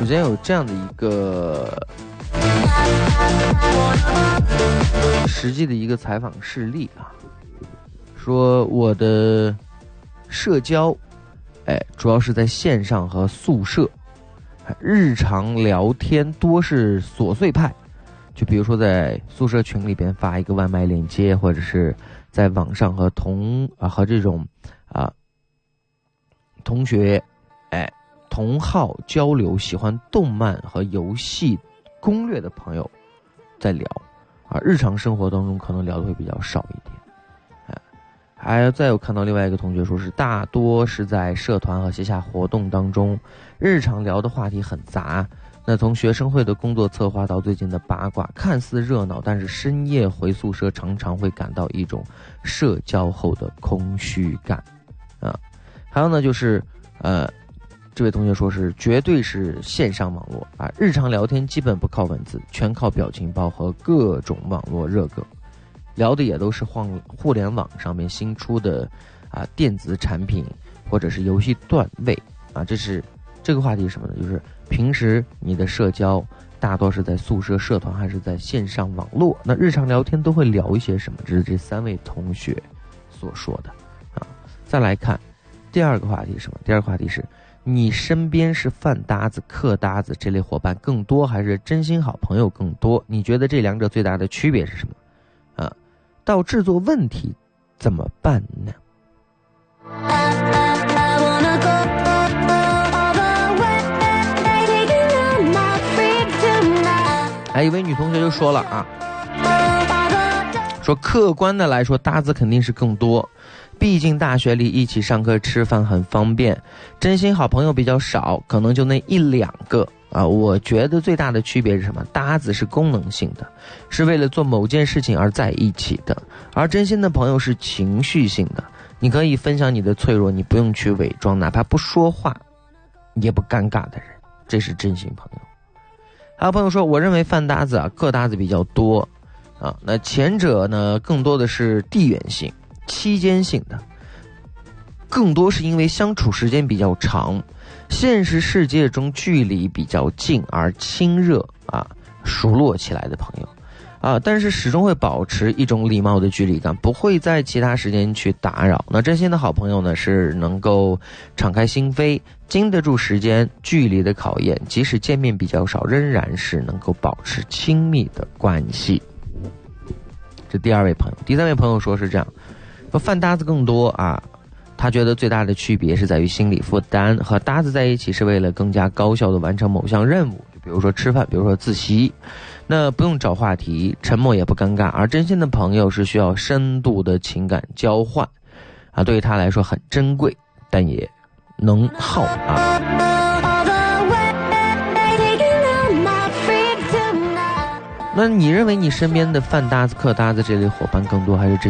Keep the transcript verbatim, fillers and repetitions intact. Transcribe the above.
首先有这样的一个实际的一个采访事例啊，说我的社交，哎，主要是在线上和宿舍，日常聊天多是琐碎派，就比如说在宿舍群里边发一个外卖链接，或者是在网上和同啊和这种啊同学，哎。同好交流喜欢动漫和游戏攻略的朋友在聊啊，日常生活当中可能聊的会比较少一点，哎，还有再有看到另外一个同学说是大多是在社团和线下活动当中，日常聊的话题很杂，那从学生会的工作策划到最近的八卦，看似热闹，但是深夜回宿舍常常会感到一种社交后的空虚感啊。还有呢就是呃。这位同学说是绝对是线上网络啊，日常聊天基本不靠文字，全靠表情包和各种网络热梗，聊的也都是互互联网上面新出的啊电子产品或者是游戏段位啊，这是这个话题是什么呢？就是平时你的社交大多是在宿舍社团还是在线上网络，那日常聊天都会聊一些什么？这是这三位同学所说的啊。再来看第二个话题是什么？第二个话题是你身边是饭搭子、客搭子这类伙伴更多，还是真心好朋友更多？你觉得这两者最大的区别是什么？啊，到制作问题怎么办呢？哎，一位女同学就说了啊，说客观的来说，搭子肯定是更多。毕竟大学里一起上课吃饭很方便，真心好朋友比较少，可能就那一两个啊。我觉得最大的区别是什么？搭子是功能性的，是为了做某件事情而在一起的，而真心的朋友是情绪性的，你可以分享你的脆弱，你不用去伪装，哪怕不说话也不尴尬的人，这是真心朋友。还有朋友说，我认为饭搭子啊，客搭子比较多啊，那前者呢更多的是地缘性、期间性的，更多是因为相处时间比较长，现实世界中距离比较近而亲热啊，熟络起来的朋友啊，但是始终会保持一种礼貌的距离感，不会在其他时间去打扰。那真心的好朋友呢，是能够敞开心扉，经得住时间距离的考验，即使见面比较少，仍然是能够保持亲密的关系。这第二位朋友。第三位朋友说是这样，说饭搭子更多啊，他觉得最大的区别是在于心理负担，和搭子在一起是为了更加高效的完成某项任务，就比如说吃饭，比如说自习，那不用找话题，沉默也不尴尬。而真心的朋友是需要深度的情感交换啊，对于他来说很珍贵，但也能耗啊。那你认为你身边的饭搭子、客搭子这类伙伴更多，还是这